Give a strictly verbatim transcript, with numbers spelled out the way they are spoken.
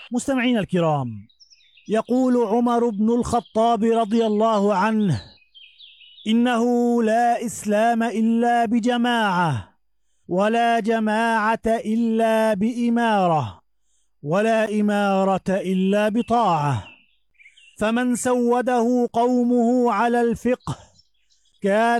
مستمعين الكرام، يقول عمر بن الخطاب رضي الله عنه: إنه لا إسلام إلا بجماعة، ولا جماعة إلا بإمارة، ولا إمارة إلا بطاعة. فمن سوده قومه على الفقه كان